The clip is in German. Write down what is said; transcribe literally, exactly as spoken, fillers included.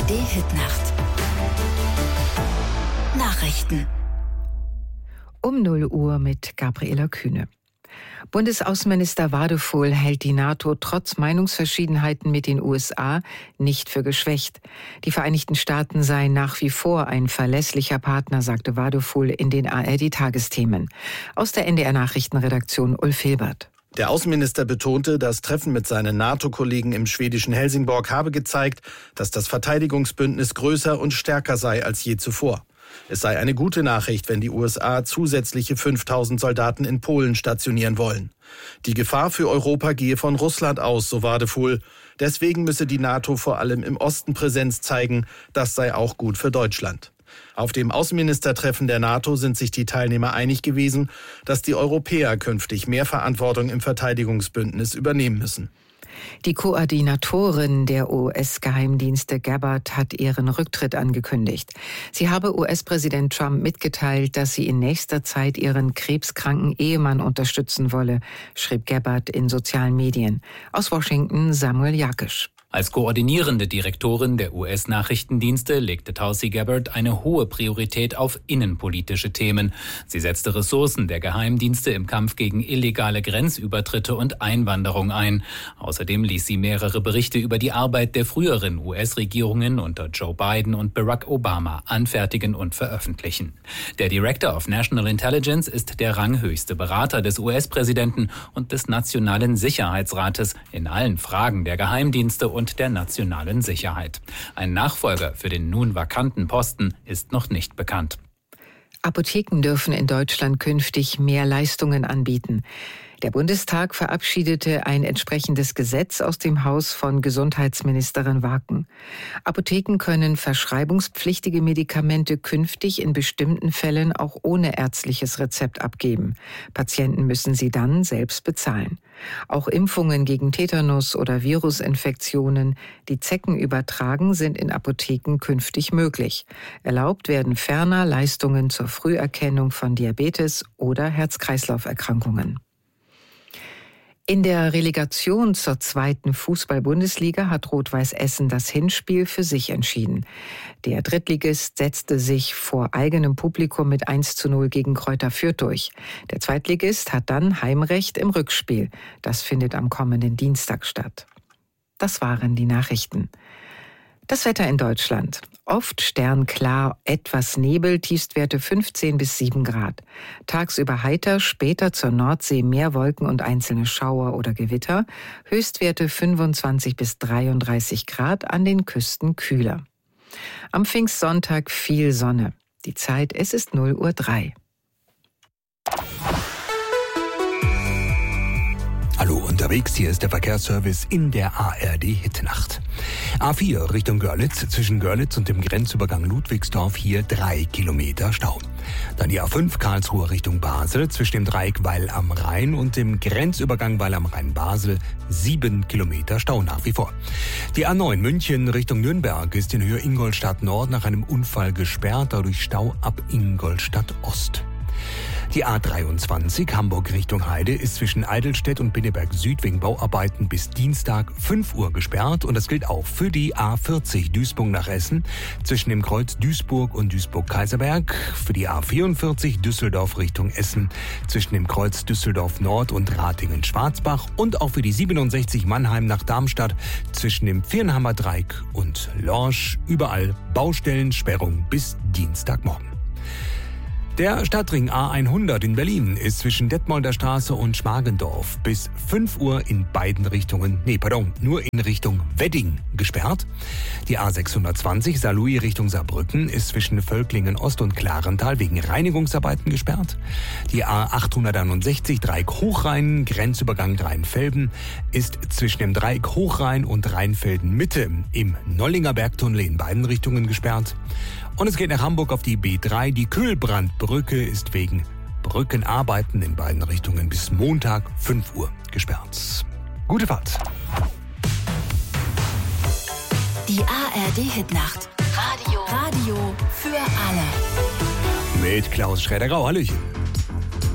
D-Hit-Nacht. Nachrichten. Um null Uhr mit Gabriela Kühne. Bundesaußenminister Wadephul hält die NATO trotz Meinungsverschiedenheiten mit den U S A nicht für geschwächt. Die Vereinigten Staaten seien nach wie vor ein verlässlicher Partner, sagte Wadephul in den A R D-Tagesthemen. Aus der N D R-Nachrichtenredaktion Ulf Hilbert. Der Außenminister betonte, das Treffen mit seinen NATO-Kollegen im schwedischen Helsingborg habe gezeigt, dass das Verteidigungsbündnis größer und stärker sei als je zuvor. Es sei eine gute Nachricht, wenn die U S A zusätzliche fünftausend Soldaten in Polen stationieren wollen. Die Gefahr für Europa gehe von Russland aus, so Wadephul. Deswegen müsse die NATO vor allem im Osten Präsenz zeigen. Das sei auch gut für Deutschland. Auf dem Außenministertreffen der NATO sind sich die Teilnehmer einig gewesen, dass die Europäer künftig mehr Verantwortung im Verteidigungsbündnis übernehmen müssen. Die Koordinatorin der U S-Geheimdienste Gabbard hat ihren Rücktritt angekündigt. Sie habe U S-Präsident Trump mitgeteilt, dass sie in nächster Zeit ihren krebskranken Ehemann unterstützen wolle, schrieb Gabbard in sozialen Medien. Aus Washington Samuel Jakisch. Als koordinierende Direktorin der U S-Nachrichtendienste legte Tulsi Gabbard eine hohe Priorität auf innenpolitische Themen. Sie setzte Ressourcen der Geheimdienste im Kampf gegen illegale Grenzübertritte und Einwanderung ein. Außerdem ließ sie mehrere Berichte über die Arbeit der früheren U S-Regierungen unter Joe Biden und Barack Obama anfertigen und veröffentlichen. Der Director of National Intelligence ist der ranghöchste Berater des U S-Präsidenten und des Nationalen Sicherheitsrates in allen Fragen der Geheimdienste und und der nationalen Sicherheit. Ein Nachfolger für den nun vakanten Posten ist noch nicht bekannt. Apotheken dürfen in Deutschland künftig mehr Leistungen anbieten. Der Bundestag verabschiedete ein entsprechendes Gesetz aus dem Haus von Gesundheitsministerin Waken. Apotheken können verschreibungspflichtige Medikamente künftig in bestimmten Fällen auch ohne ärztliches Rezept abgeben. Patienten müssen sie dann selbst bezahlen. Auch Impfungen gegen Tetanus oder Virusinfektionen, die Zecken übertragen, sind in Apotheken künftig möglich. Erlaubt werden ferner Leistungen zur Früherkennung von Diabetes oder Herz-Kreislauf-Erkrankungen. In der Relegation zur zweiten Fußball-Bundesliga hat Rot-Weiß Essen das Hinspiel für sich entschieden. Der Drittligist setzte sich vor eigenem Publikum mit eins zu null gegen Greuther Fürth durch. Der Zweitligist hat dann Heimrecht im Rückspiel. Das findet am kommenden Dienstag statt. Das waren die Nachrichten. Das Wetter in Deutschland. Oft sternklar, etwas Nebel, Tiefstwerte fünfzehn bis sieben Grad. Tagsüber heiter, später zur Nordsee mehr Wolken und einzelne Schauer oder Gewitter. Höchstwerte fünfundzwanzig bis dreiunddreißig Grad, an den Küsten kühler. Am Pfingstsonntag viel Sonne. Die Zeit, es ist null Uhr drei. Hallo unterwegs, hier ist der Verkehrsservice in der A R D-Hitnacht. A vier Richtung Görlitz, zwischen Görlitz und dem Grenzübergang Ludwigsdorf hier drei Kilometer Stau. Dann die A fünf Karlsruhe Richtung Basel, zwischen dem Dreieck Weil am Rhein und dem Grenzübergang Weil am Rhein-Basel sieben Kilometer Stau nach wie vor. Die A neun München Richtung Nürnberg ist in Höhe Ingolstadt Nord nach einem Unfall gesperrt, dadurch Stau ab Ingolstadt Ost. Die A dreiundzwanzig Hamburg Richtung Heide ist zwischen Eidelstedt und Pinneberg Süd wegen Bauarbeiten bis Dienstag fünf Uhr gesperrt und das gilt auch für die A vierzig Duisburg nach Essen zwischen dem Kreuz Duisburg und Duisburg-Kaiserberg, für die A vierundvierzig Düsseldorf Richtung Essen zwischen dem Kreuz Düsseldorf Nord und Ratingen-Schwarzbach und auch für die siebenundsechzig Mannheim nach Darmstadt zwischen dem Viernheimer Dreieck und Lorsch, überall Baustellensperrung bis Dienstagmorgen. Der Stadtring A hundert in Berlin ist zwischen Detmolder Straße und Schmargendorf bis fünf Uhr in beiden Richtungen, nee, pardon, nur in Richtung Wedding gesperrt. Die A sechshundertzwanzig Saarlouis Richtung Saarbrücken ist zwischen Völklingen Ost und Klarental wegen Reinigungsarbeiten gesperrt. Die A achthunderteinundsechzig Dreieck Hochrhein, Grenzübergang Rheinfelden, ist zwischen dem Dreieck Hochrhein und Rheinfelden Mitte im Nollinger Bergtunnel in beiden Richtungen gesperrt. Und es geht nach Hamburg auf die B drei. Die Kühlbrandbrücke ist wegen Brückenarbeiten in beiden Richtungen bis Montag fünf Uhr gesperrt. Gute Fahrt. Die A R D-Hitnacht. Radio. Radio für alle. Mit Klaus Schräder-Grau. Hallöchen.